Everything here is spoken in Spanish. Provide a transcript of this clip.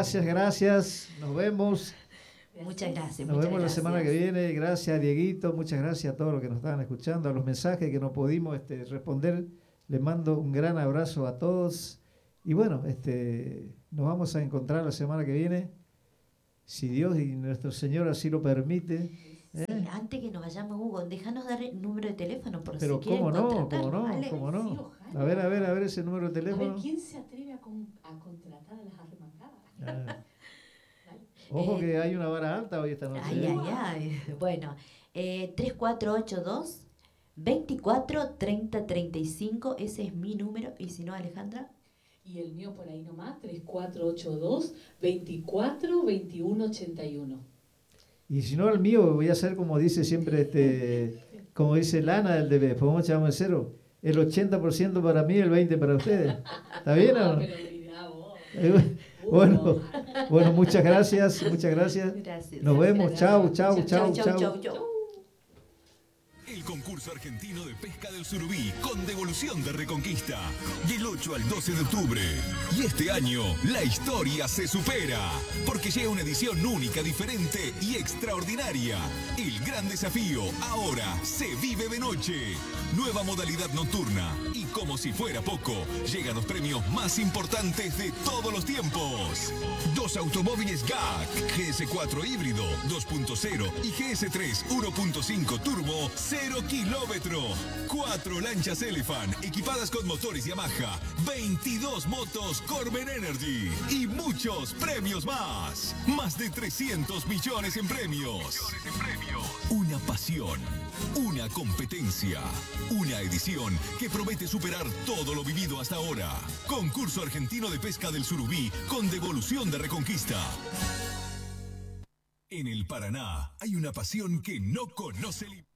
Gracias. Nos vemos. Muchas gracias. Nos vemos la semana que viene. Gracias, Dieguito. Muchas gracias a todos los que nos estaban escuchando. A los mensajes que no pudimos responder. Les mando un gran abrazo a todos. Y bueno, nos vamos a encontrar la semana que viene, si Dios y nuestro Señor así lo permite. Sí, antes que nos vayamos, Hugo, déjanos dar el número de teléfono por Pero si quieren contratarnos, ¿vale? cómo no. Sí, ojalá. A ver ese número de teléfono. A ver, ¿quién se atreve a contratar a las arremangadas? Ojo que hay una vara alta hoy esta noche. Ay. Bueno, 3482 24 30 35, ese es mi número. Y si no, Alejandra. Y el mío por ahí nomás, 3482 24 21 81. Y si no, el mío, voy a hacer como dice siempre, como dice Lana del DB, podemos echar de cero, el 80% para mí, el 20% para ustedes. ¿Está bien o no? Bueno, muchas gracias. Nos vemos, chau. El concurso argentino de pesca del surubí con devolución de Reconquista, del 8 al 12 de octubre. Y este año la historia se supera, porque llega una edición única, diferente y extraordinaria. El gran desafío ahora se vive de noche. Nueva modalidad nocturna. Y como si fuera poco, llegan los premios más importantes de todos los tiempos. 2 automóviles GAC, GS4 híbrido 2.0 y GS3 1.5 turbo 0 kilómetro. 4 lanchas Elephant equipadas con motores Yamaha. 22 motos Corben Energy. Y muchos premios más. Más de 300 millones en premios. Una pasión. Una competencia. Una edición que promete superar todo lo vivido hasta ahora. Concurso argentino de pesca del surubí con devolución de Reconquista. En el Paraná hay una pasión que no conoce límites.